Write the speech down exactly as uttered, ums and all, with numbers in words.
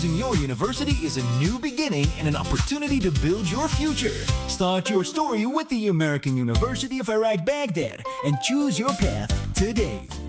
Choosing your university is a new beginning and an opportunity to build your future. Start your story with the American University of Iraq Baghdad and choose your path today.